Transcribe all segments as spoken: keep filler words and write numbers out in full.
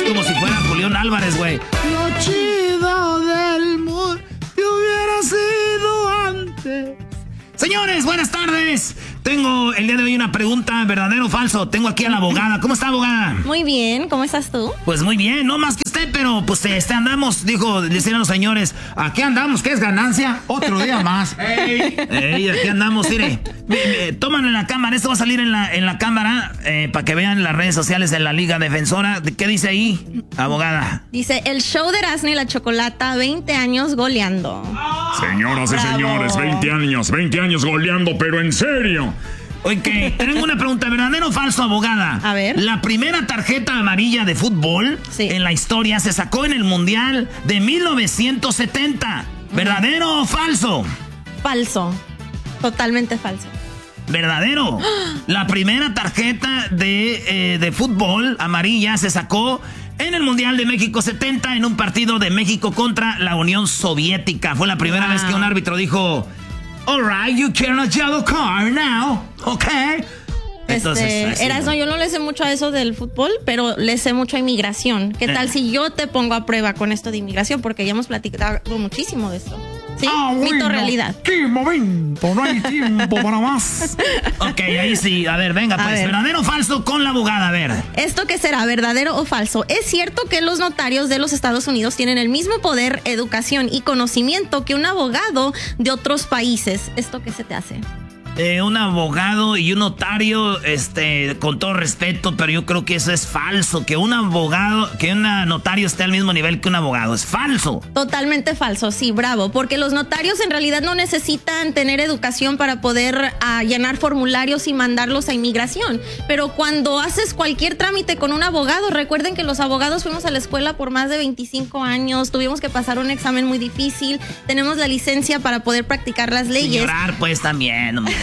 como si fuera Julián Álvarez, güey. Lo chido del mundo te hubiera sido antes. Señores, buenas tardes. Tengo el día de hoy una pregunta, ¿verdadero o falso? Tengo aquí a la abogada. ¿Cómo está, abogada? Muy bien, ¿cómo estás tú? Pues muy bien, no más que usted, pero pues este andamos, dijo, decían los señores, aquí andamos, ¿qué es ganancia? Otro día más. ¡Ey! ¡Ey! Aquí andamos, mire. Tómanlo en la cámara, esto va a salir en la, en la cámara eh, para que vean las redes sociales de la Liga Defensora. ¿Qué dice ahí, abogada? Dice, el show de Erasmo y la Chocolata, veinte años goleando. Señoras y Bravo. señores, veinte años, veinte años goleando, pero en serio. Ok, tengo una pregunta, ¿verdadero o falso, abogada? A ver. La primera tarjeta amarilla de fútbol sí. en la historia se sacó en el Mundial de mil novecientos setenta. ¿Verdadero uh-huh. o falso? Falso, totalmente falso. ¿Verdadero? La primera tarjeta de, eh, de fútbol amarilla se sacó en el Mundial de México setenta en un partido de México contra la Unión Soviética. Fue la primera wow. vez que un árbitro dijo... All right, you carry a yellow card now, okay? Entonces, este, Erasmo, yo no le sé mucho a eso del fútbol, pero le sé mucho a inmigración. ¿Qué tal eh. si yo te pongo a prueba con esto de inmigración? Porque ya hemos platicado muchísimo de esto. ¿Sí? Ah, Mito bueno. realidad. ¡Qué momento! No hay tiempo para más. Ok, ahí sí. A ver, venga, pues. Ver. ¿Verdadero o falso con la abogada? A ver. ¿Esto qué será? ¿Verdadero o falso? ¿Es cierto que los notarios de los Estados Unidos tienen el mismo poder, educación y conocimiento que un abogado de otros países? ¿Esto qué se te hace? Eh, un abogado y un notario, este, con todo respeto, pero yo creo que eso es falso, que un abogado, que un notario esté al mismo nivel que un abogado, es falso. Totalmente falso, sí, bravo, porque los notarios en realidad no necesitan tener educación para poder uh, llenar formularios y mandarlos a inmigración, pero cuando haces cualquier trámite con un abogado, recuerden que los abogados fuimos a la escuela por más de veinticinco años, tuvimos que pasar un examen muy difícil, tenemos la licencia para poder practicar las leyes. Llorar pues también, hombre.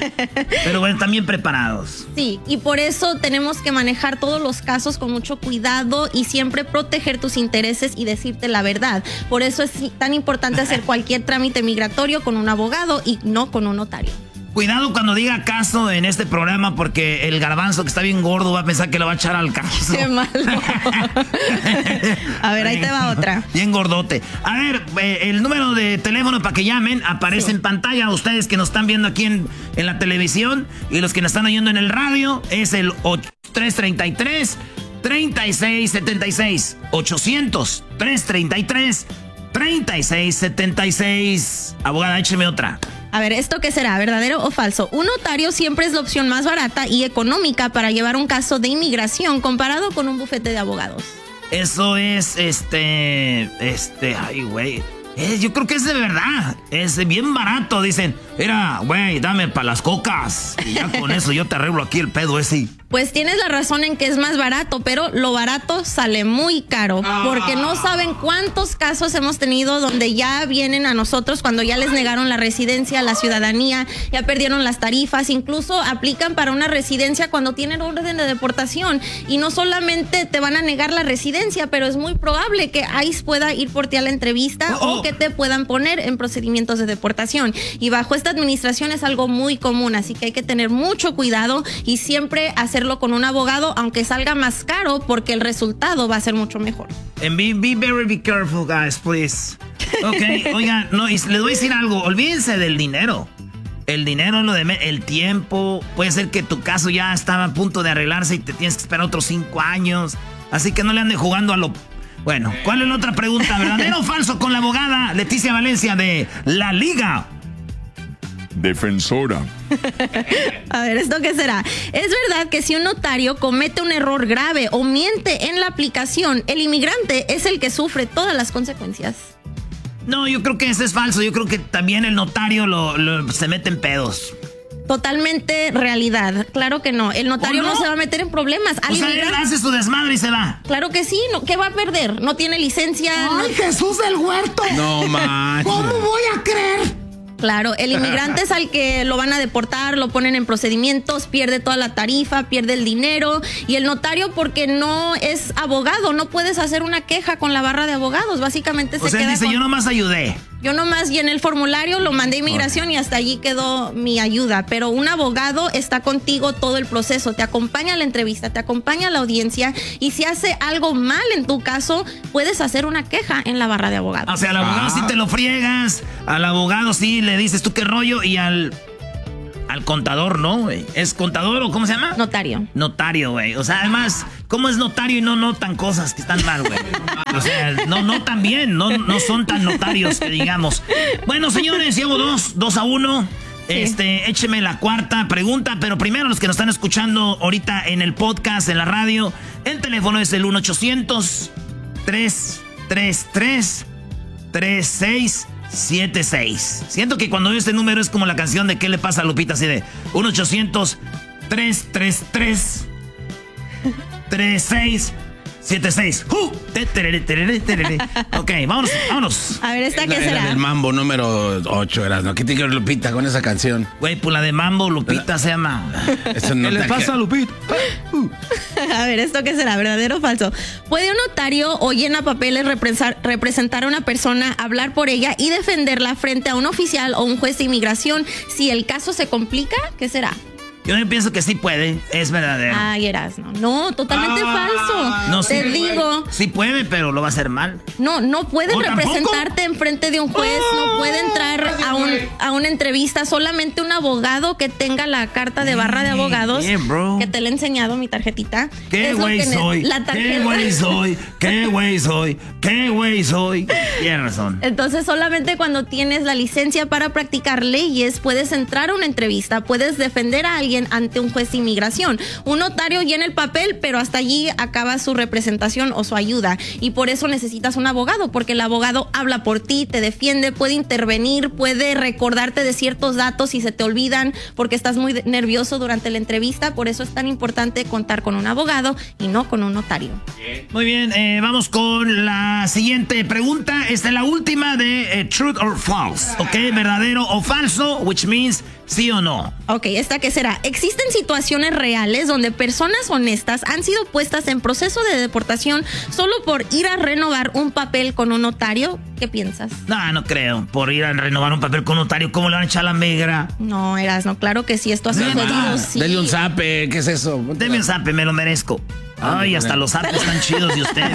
Pero bueno, también preparados. Sí, y por eso tenemos que manejar todos los casos con mucho cuidado y siempre proteger tus intereses y decirte la verdad. Por eso es tan importante hacer cualquier trámite migratorio con un abogado y no con un notario. Cuidado cuando diga caso en este programa, porque el garbanzo que está bien gordo va a pensar que lo va a echar al caso. Qué malo. A ver, ahí te va otra. Bien gordote. A ver, eh, el número de teléfono para que llamen aparece sí. en pantalla. Ustedes que nos están viendo aquí en, en la televisión y los que nos están oyendo en el radio es el tres treinta y tres, treinta y seis setenta y seis. ochocientos, trescientos treinta y tres, treinta y seis setenta y seis. Abogada, écheme otra. A ver, ¿esto qué será? ¿Verdadero o falso? Un notario siempre es la opción más barata y económica para llevar un caso de inmigración comparado con un bufete de abogados. Eso es, este, este, ay, güey. Eh, yo creo que es de verdad. Es bien barato. Dicen, mira, güey, dame para las cocas. Y ya con eso yo te arreglo aquí el pedo ese. Pues tienes la razón en que es más barato, pero lo barato sale muy caro. Porque no saben cuántos casos hemos tenido donde ya vienen a nosotros cuando ya les negaron la residencia, la ciudadanía, ya perdieron las tarifas. Incluso aplican para una residencia cuando tienen orden de deportación. Y no solamente te van a negar la residencia, pero es muy probable que ICE pueda ir por ti a la entrevista oh, oh. o que te puedan poner en procedimientos de deportación. Y bajo esta administración es algo muy común, así que hay que tener mucho cuidado y siempre hacerlo con un abogado, aunque salga más caro, porque el resultado va a ser mucho mejor. And be, be very be careful, guys, please. Ok, oigan, no, y les voy a decir algo, olvídense del dinero. El dinero, lo de el tiempo, puede ser que tu caso ya estaba a punto de arreglarse y te tienes que esperar otros cinco años. Así que no le anden jugando a lo... Bueno, ¿cuál es la otra pregunta? ¿Verdadero o falso con la abogada Leticia Valencia de La Liga Defensora? A ver, ¿esto qué será? ¿Es verdad que si un notario comete un error grave o miente en la aplicación, el inmigrante es el que sufre todas las consecuencias? No, yo creo que eso es falso. Yo creo que también el notario lo, lo, se mete en pedos. Totalmente realidad. Claro que no. El notario no? no se va a meter en problemas. O sea, él hace su desmadre y se va. Claro que sí. No, ¿qué va a perder? No tiene licencia. ¡Ay, no... Jesús del Huerto! No manches. ¿Cómo voy a creer? Claro, el inmigrante es al que lo van a deportar, lo ponen en procedimientos, pierde toda la tarifa, pierde el dinero. Y el notario, porque no es abogado, no puedes hacer una queja con la barra de abogados. Básicamente o se sea, queda dice, con... yo nomás ayudé. Yo nomás llené el formulario, lo mandé a inmigración y hasta allí quedó mi ayuda. Pero un abogado está contigo todo el proceso, te acompaña a la entrevista, te acompaña a la audiencia y si hace algo mal en tu caso, puedes hacer una queja en la barra de abogados. O sea, al abogado ah. sí te lo friegas, al abogado sí le dices tú qué rollo y al... Al contador, ¿no, güey? ¿Es contador o cómo se llama? Notario. Notario, güey. O sea, además, ¿cómo es notario y no notan cosas que están mal, güey? O sea, no notan bien, no, no son tan notarios que digamos. Bueno, señores, llevo dos, dos a uno. Sí. Este, écheme la cuarta pregunta, pero primero los que nos están escuchando ahorita en el podcast, en la radio, el teléfono es el uno ochocientos, tres tres tres, tres seis siete seis. Siento que cuando veo este número es como la canción de ¿Qué le pasa a Lupita? Así de uno ochocientos, tres tres tres, tres seis siete seis. Uh, ok, vámonos, vámonos. A ver, ¿esta qué era, será? Era del Mambo número ocho, eras, ¿no? ¿Qué tiene que ver Lupita con esa canción? Güey, pues la de Mambo, Lupita se llama. Eso no ¿Qué le pasa a Lupita? Uh. A ver, ¿esto qué será? ¿Verdadero o falso? ¿Puede un notario o llena papeles representar a una persona, hablar por ella y defenderla frente a un oficial o un juez de inmigración si el caso se complica? ¿Qué será? Yo pienso que sí puede, es verdadero. Ay, Erasno. No, totalmente ah, falso. No, Te sí, digo. Sí puede, pero lo va a hacer mal. No, no puede representarte enfrente de un juez, oh, no puede entrar a, un, a una entrevista. Solamente un abogado que tenga la carta de barra de abogados. Yeah, que te le he enseñado mi tarjetita. ¿Qué güey soy? La tarjeta. ¿Qué güey soy? ¿Qué güey soy? ¿Qué güey soy? Tienes razón. Entonces, solamente cuando tienes la licencia para practicar leyes, puedes entrar a una entrevista, puedes defender a alguien ante un juez de inmigración. Un notario llena el papel, pero hasta allí acaba su representación o su ayuda. Y por eso necesitas un abogado, porque el abogado habla por ti, te defiende, puede intervenir, puede recordarte de ciertos datos si se te olvidan, porque estás muy nervioso durante la entrevista. Por eso es tan importante contar con un abogado y no con un notario. Muy bien, eh, vamos con la siguiente pregunta. Esta es la última de eh, Truth or False, ¿ok? ¿Verdadero o falso? Which means sí o no. Ok, ¿esta qué será? ¿Existen situaciones reales donde personas honestas han sido puestas en proceso de deportación solo por ir a renovar un papel con un notario? ¿Qué piensas? No, no creo. Por ir a renovar un papel con un notario, ¿cómo le van a echar la migra? No, Erasno, claro que sí, esto ha sucedido, sí. Dele un zape, ¿qué es eso? Deme un zape, me lo merezco. Ay, hasta los zapes están chidos de usted.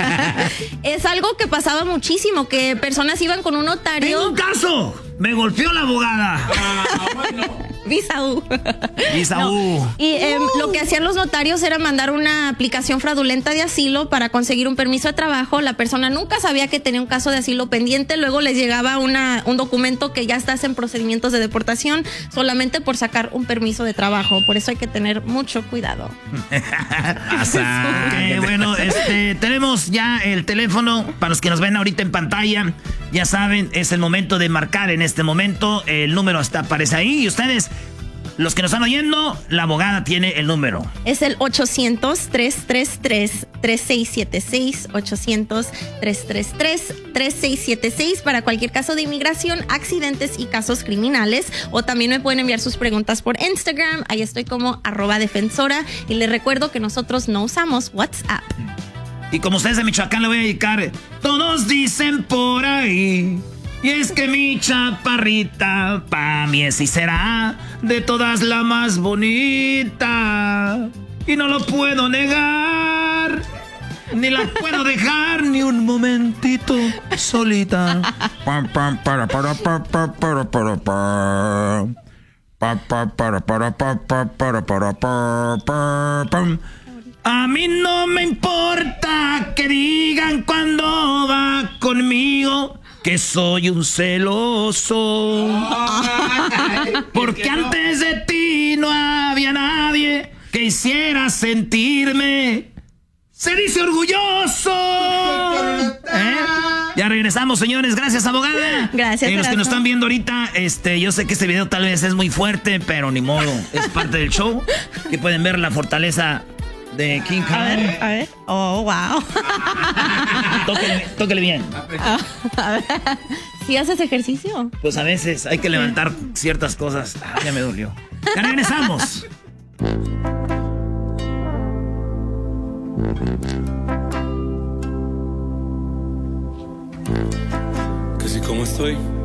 Es algo que pasaba muchísimo, que personas iban con un notario. ¡Tengo un caso! ¡Me golpeó la abogada! Ah, bueno. Visaú. Visaú. No. Y eh, uh. lo que hacían los notarios era mandar una aplicación fraudulenta de asilo para conseguir un permiso de trabajo. La persona nunca sabía que tenía un caso de asilo pendiente. Luego les llegaba una, un documento que ya estás en procedimientos de deportación solamente por sacar un permiso de trabajo. Por eso hay que tener mucho cuidado. Okay, bueno, este, tenemos ya el teléfono para los que nos ven ahorita en pantalla. Ya saben, es el momento de marcar en este momento. El número está, aparece ahí. Y ustedes, los que nos están oyendo, la abogada tiene el número. Es el ochocientos, tres tres tres, tres seis siete seis. ochocientos, tres tres tres, tres seis siete seis para cualquier caso de inmigración, accidentes y casos criminales. O también me pueden enviar sus preguntas por Instagram. Ahí estoy como arroba defensora. Y les recuerdo que nosotros no usamos WhatsApp. Y como ustedes de Michoacán le voy a dedicar, todos dicen por ahí, y es que mi chaparrita pa' mí es y será de todas la más bonita, y no lo puedo negar, ni la puedo dejar ni un momentito solita. Pam pam para para para para para para para para para para para para para. A mí no me importa que digan cuando va conmigo que soy un celoso. Porque antes de ti no había nadie que hiciera sentirme, se dice, orgulloso. ¿Eh? Ya regresamos, señores. Gracias, abogada. Gracias. Y los que nos están viendo ahorita, este, yo sé que este video tal vez es muy fuerte, pero ni modo. Es parte del show. Que pueden ver la fortaleza de King Kong. A ver, a ver. Oh, wow. Tóquele, tóquele bien. Uh, a ver. ¿Sí haces ejercicio? Pues a veces hay que levantar ciertas cosas. Ah, ya me dolió. Ya regresamos. Que si como estoy